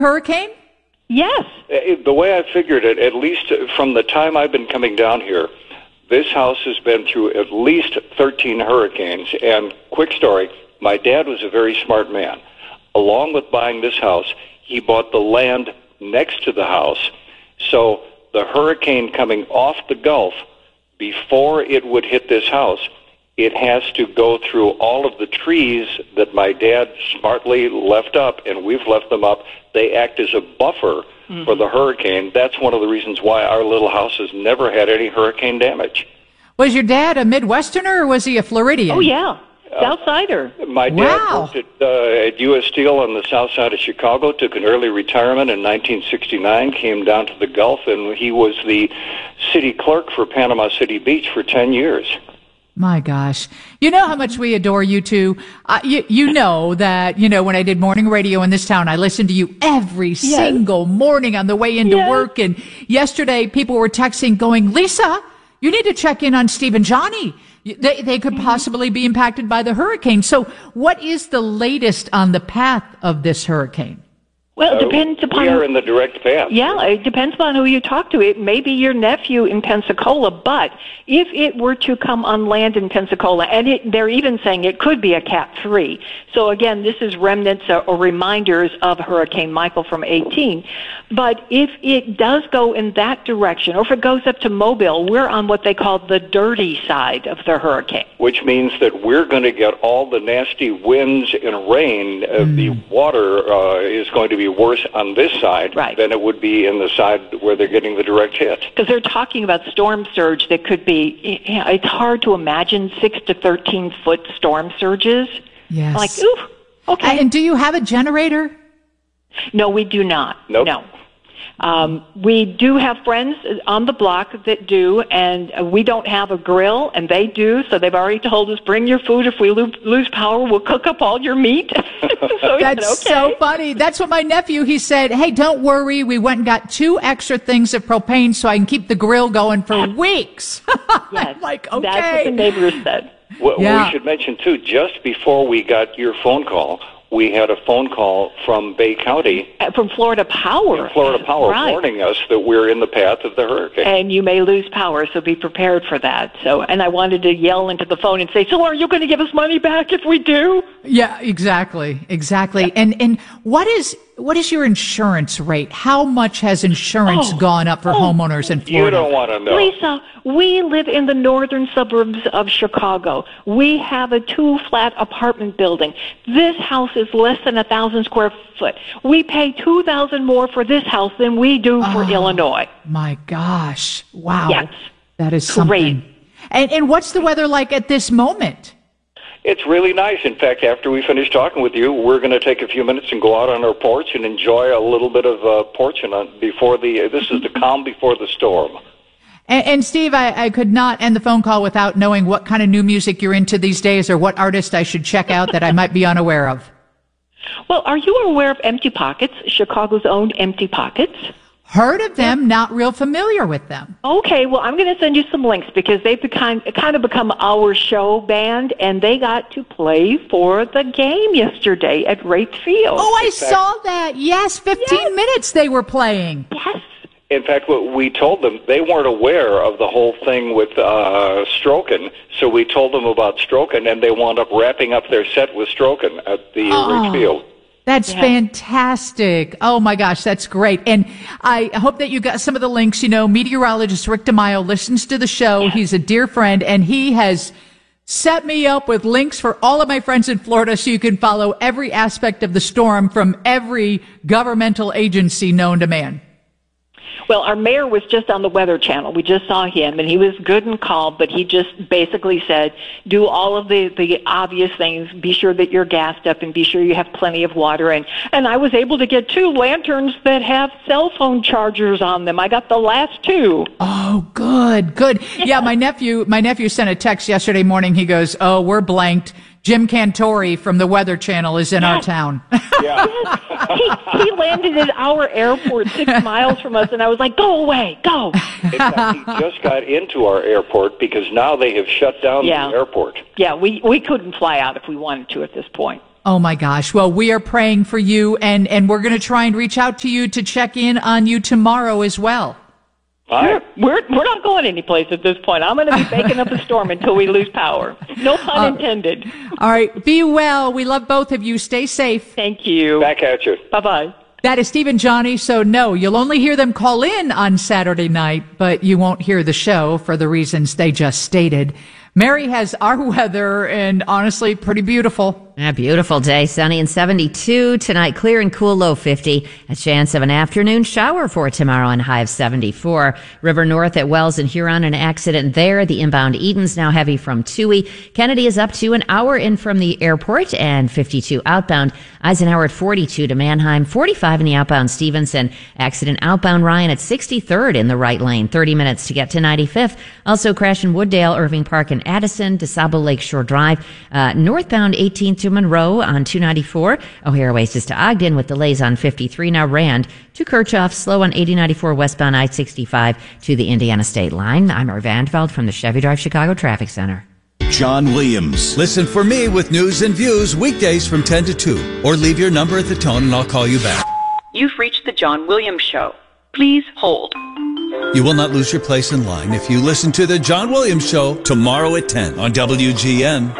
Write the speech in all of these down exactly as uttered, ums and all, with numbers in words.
hurricane? Yes. The way I figured it, at least from the time I've been coming down here, this house has been through at least thirteen hurricanes. And quick story, my dad was a very smart man. Along with buying this house, he bought the land next to the house. So the hurricane coming off the Gulf, before it would hit this house, it has to go through all of the trees that my dad smartly left up, and we've left them up. They act as a buffer mm-hmm. for the hurricane. That's one of the reasons why our little house has never had any hurricane damage. Was your dad a Midwesterner, or was he a Floridian? Oh, yeah. Southsider. Uh, my dad wow. worked at, uh, at U S Steel on the south side of Chicago, took an early retirement in nineteen sixty-nine, came down to the Gulf, and he was the city clerk for Panama City Beach for ten years. My gosh. You know how much we adore you two. Uh, you, you know that, you know, when I did morning radio in this town, I listened to you every yes. single morning on the way into yes. work. And yesterday, people were texting going, Lisa, you need to check in on Steve and Johnny. They, they could possibly be impacted by the hurricane. So what is the latest on the path of this hurricane? Well, it depends uh, upon... We are in the direct path. Yeah, it depends upon who you talk to. It may be your nephew in Pensacola, but if it were to come on land in Pensacola, and it, they're even saying it could be a Cat three. So again, this is remnants or, or reminders of Hurricane Michael from eighteen. But if it does go in that direction, or if it goes up to Mobile, we're on what they call the dirty side of the hurricane. Which means that we're going to get all the nasty winds and rain. Uh, mm. The water uh, is going to be worse on this side right. than it would be in the side where they're getting the direct hit. Because they're talking about storm surge that could be, it's hard to imagine six to thirteen foot storm surges. Yes. Like, ooh, okay. And do you have a generator? No, we do not. Nope. No. Um, we do have friends on the block that do, and we don't have a grill, and they do, so they've already told us, bring your food. If we lo- lose power, we'll cook up all your meat. so That's said, okay. so funny. That's what my nephew, he said, hey, don't worry. We went and got two extra things of propane so I can keep the grill going for weeks. Yes, like, okay. That's what the neighbors said. Well, yeah. We should mention, too, just before we got your phone call, we had a phone call from Bay County. Uh, from Florida Power. Florida Power right. warning us that we're in the path of the hurricane. And you may lose power, so be prepared for that. So, and I wanted to yell into the phone and say, so are you going to give us money back if we do? Yeah, exactly. Exactly. Yeah. And and what is what is your insurance rate? How much has insurance oh, gone up for oh, homeowners in Florida? You don't want to know. Lisa, we live in the northern suburbs of Chicago. We have a two-flat apartment building. This house is less than a thousand square foot. We pay two thousand more for this house than we do for oh, Illinois. My gosh! Wow, yes. That is something. Great. And and what's the weather like at this moment? It's really nice. In fact, after we finish talking with you, we're going to take a few minutes and go out on our porch and enjoy a little bit of uh, porching on before the. Uh, this is the calm before the storm. And, and Steve, I, I could not end the phone call without knowing what kind of new music you're into these days, or what artist I should check out that I might be unaware of. Well, are you aware of Empty Pockets, Chicago's own Empty Pockets? Heard of them, not real familiar with them. Okay, well, I'm going to send you some links because they've become, kind of become our show band, and they got to play for the game yesterday at Wright Field. Oh, I saw that. Yes, fifteen yes. minutes they were playing. Yes. In fact, what we told them, they weren't aware of the whole thing with uh, Strokin, so we told them about Strokin, and they wound up wrapping up their set with Strokin at the oh. Wright Field. That's yeah. fantastic. Oh, my gosh, that's great. And I hope that you got some of the links. You know, meteorologist Rick DeMaio listens to the show. Yeah. He's a dear friend, and he has set me up with links for all of my friends in Florida so you can follow every aspect of the storm from every governmental agency known to man. Well, our mayor was just on the Weather Channel. We just saw him, and he was good and calm, but he just basically said, do all of the, the obvious things. Be sure that you're gassed up and be sure you have plenty of water. And, and I was able to get two lanterns that have cell phone chargers on them. I got the last two. Oh, good, good. Yeah, yeah my nephew, my nephew sent a text yesterday morning. He goes, oh, we're blanked. Jim Cantori from the Weather Channel is in yes. our town. Yeah. Yes. He, he landed at our airport six miles from us, and I was like, go away, go. In fact, he just got into our airport because now they have shut down yeah. the airport. Yeah, we, we couldn't fly out if we wanted to at this point. Oh my gosh. Well, we are praying for you, and, and we're going to try and reach out to you to check in on you tomorrow as well. We're, we're we're not going anyplace at this point. I'm going to be baking up a storm until we lose power. No pun uh, intended. All right. Be well. We love both of you. Stay safe. Thank you. Back at you. Bye-bye. That is Steve and Johnny. So no, you'll only hear them call in on Saturday night, but you won't hear the show for the reasons they just stated. Mary has our weather, and honestly, pretty beautiful. A beautiful day, sunny and seventy-two. Tonight, clear and cool, low fifty. A chance of an afternoon shower for tomorrow and high of seventy-four. River North at Wells and Huron, an accident there. The inbound Eden's now heavy from Toohey. Kennedy is up to an hour in from the airport and fifty-two outbound. Eisenhower at forty-two to Mannheim, forty-five in the outbound Stevenson. Accident outbound Ryan at sixty-third in the right lane. thirty minutes to get to ninety-fifth. Also crash in Wooddale, Irving Park and Addison, DeSable Lakeshore Drive. Uh, northbound eighteenth to Monroe on two ninety-four. O'Hare Oasis to Ogden with delays on fifty-three. Now Rand to Kirchhoff, slow on eighty ninety-four westbound I sixty-five to the Indiana State Line. I'm Mary Vandeveld from the Chevy Drive Chicago Traffic Center. John Williams. Listen for me with news and views weekdays from ten to two. Or leave your number at the tone and I'll call you back. You've reached the John Williams Show. Please hold. You will not lose your place in line if you listen to the John Williams Show tomorrow at ten on W G N.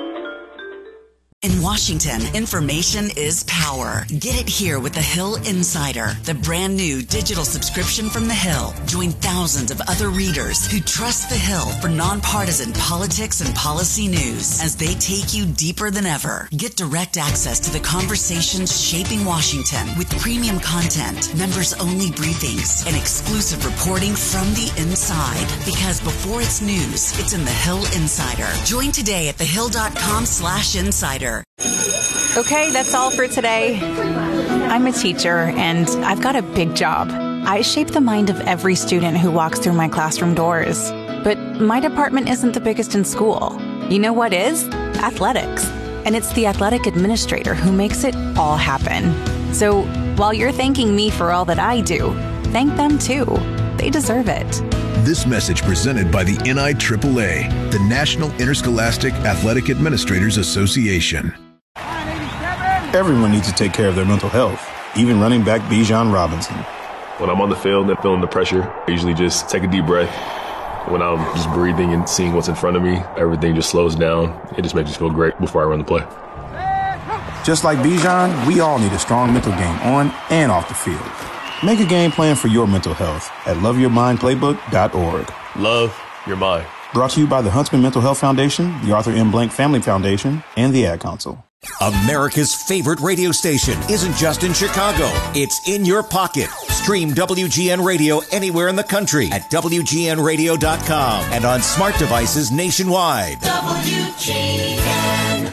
In Washington, information is power. Get it here with The Hill Insider, the brand new digital subscription from The Hill. Join thousands of other readers who trust The Hill for nonpartisan politics and policy news as they take you deeper than ever. Get direct access to the conversations shaping Washington with premium content, members-only briefings, and exclusive reporting from the inside. Because before it's news, it's in The Hill Insider. Join today at thehill.com slash insider. Okay, that's all for today. I'm a teacher, and I've got a big job. I shape the mind of every student who walks through my classroom doors. But my department isn't the biggest in school. You know what is? Athletics. And it's the athletic administrator who makes it all happen. So while you're thanking me for all that I do, thank them too. They deserve it. This message presented by the N I triple A, the National Interscholastic Athletic Administrators Association. Everyone needs to take care of their mental health, even running back Bijan Robinson. When I'm on the field and feeling the pressure, I usually just take a deep breath. When I'm just breathing and seeing what's in front of me, everything just slows down. It just makes me feel great before I run the play. Just like Bijan, we all need a strong mental game on and off the field. Make a game plan for your mental health at love your mind playbook dot org. Love your mind. Brought to you by the Huntsman Mental Health Foundation, the Arthur M. Blank Family Foundation, and the Ad Council. America's favorite radio station isn't just in Chicago. It's in your pocket. Stream W G N Radio anywhere in the country at W G N radio dot com and on smart devices nationwide. W G N.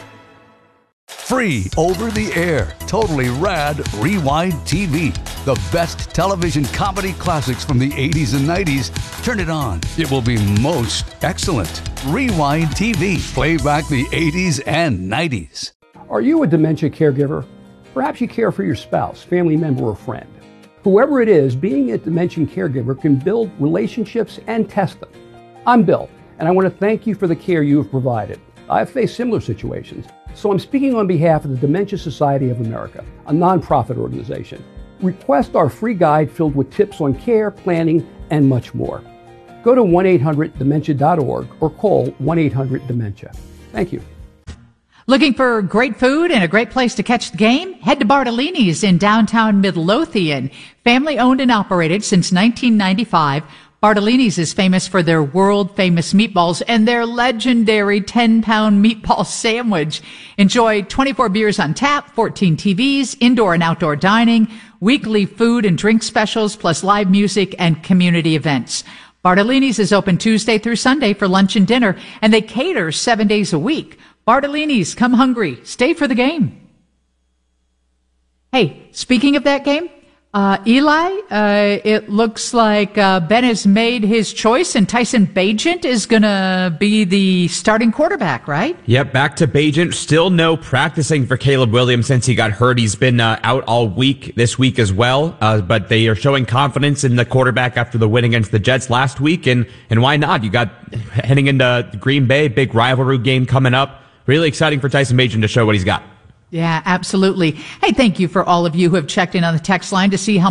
Free over the air, totally rad Rewind T V. The best television comedy classics from the eighties and nineties. Turn it on. It will be most excellent. Rewind T V. Play back the eighties and nineties. Are you a dementia caregiver? Perhaps you care for your spouse, family member, or friend. Whoever it is, being a dementia caregiver can build relationships and test them. I'm Bill, and I want to thank you for the care you have provided. I've faced similar situations, so I'm speaking on behalf of the Dementia Society of America, a nonprofit organization. Request our free guide filled with tips on care, planning, and much more. Go to one eight hundred dementia dot org or call one eight hundred dementia. Thank you. Looking for great food and a great place to catch the game? Head to Bartolini's in downtown Midlothian. Family owned and operated since nineteen ninety-five. Bartolini's is famous for their world-famous meatballs and their legendary ten-pound meatball sandwich. Enjoy twenty-four beers on tap, fourteen T Vs, indoor and outdoor dining, weekly food and drink specials, plus live music and community events. Bartolini's is open Tuesday through Sunday for lunch and dinner, and they cater seven days a week. Bartolini's, come hungry. Stay for the game. Hey, speaking of that game, uh, Eli, uh, it looks like uh, Ben has made his choice, and Tyson Bagent is going to be the starting quarterback, right? Yep, back to Bagent. Still no practicing for Caleb Williams since he got hurt. He's been uh, out all week, this week as well, uh, but they are showing confidence in the quarterback after the win against the Jets last week, and, and why not? You got heading into Green Bay, big rivalry game coming up. Really exciting for Tyson Bagent to show what he's got. Yeah, absolutely. Hey, thank you for all of you who have checked in on the text line to see how